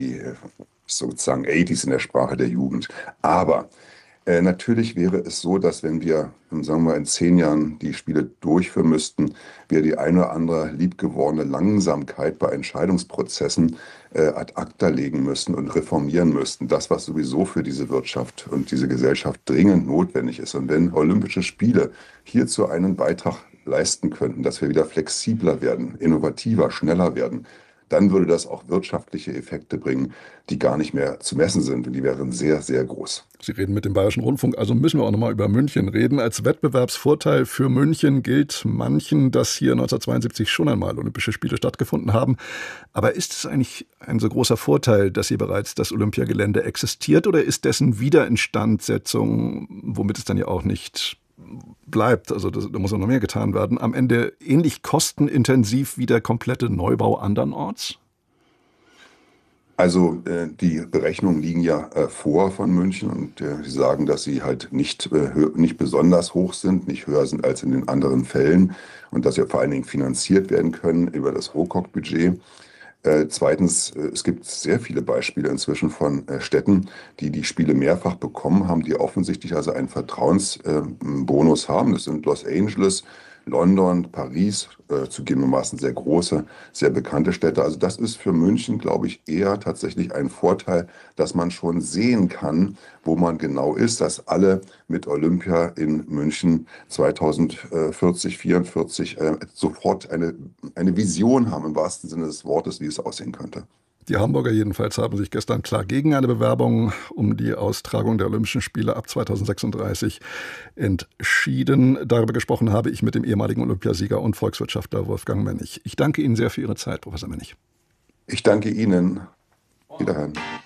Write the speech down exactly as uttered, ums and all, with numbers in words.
sozusagen achtziger in der Sprache der Jugend. Aber äh, natürlich wäre es so, dass wenn wir, ähm, sagen wir, in zehn Jahren die Spiele durchführen müssten, wir die eine oder andere liebgewordene Langsamkeit bei Entscheidungsprozessen äh, ad acta legen müssten und reformieren müssten. Das, was sowieso für diese Wirtschaft und diese Gesellschaft dringend notwendig ist. Und wenn Olympische Spiele hierzu einen Beitrag leisten könnten, dass wir wieder flexibler werden, innovativer, schneller werden, dann würde das auch wirtschaftliche Effekte bringen, die gar nicht mehr zu messen sind. Und die wären sehr, sehr groß. Sie reden mit dem Bayerischen Rundfunk, also müssen wir auch nochmal über München reden. Als Wettbewerbsvorteil für München gilt manchen, dass hier neunzehnhundertzweiundsiebzig schon einmal Olympische Spiele stattgefunden haben. Aber ist es eigentlich ein so großer Vorteil, dass hier bereits das Olympiagelände existiert, oder ist dessen Wiederinstandsetzung, womit es dann ja auch nicht bleibt, also das, da muss noch mehr getan werden, am Ende ähnlich kostenintensiv wie der komplette Neubau andernorts? Also äh, die Berechnungen liegen ja äh, vor von München und äh, sie sagen, dass sie halt nicht, äh, hö- nicht besonders hoch sind, nicht höher sind als in den anderen Fällen und dass sie vor allen Dingen finanziert werden können über das Hocog-Budget. Äh, zweitens, äh, es gibt sehr viele Beispiele inzwischen von äh, Städten, die die Spiele mehrfach bekommen haben, die offensichtlich also einen Vertrauensbonus haben. Das sind Los Angeles, London, Paris, äh, zugegebenermaßen sehr große, sehr bekannte Städte. Also das ist für München, glaube ich, eher tatsächlich ein Vorteil, dass man schon sehen kann, wo man genau ist, dass alle mit Olympia in München zweitausendvierzig, vierundvierzig äh, sofort eine, eine Vision haben, im wahrsten Sinne des Wortes, wie es aussehen könnte. Die Hamburger jedenfalls haben sich gestern klar gegen eine Bewerbung um die Austragung der Olympischen Spiele ab zweitausendsechsunddreißig entschieden. Darüber gesprochen habe ich mit dem ehemaligen Olympiasieger und Volkswirtschaftler Wolfgang Mennig. Ich danke Ihnen sehr für Ihre Zeit, Professor Mennig. Ich danke Ihnen. Wiederhören.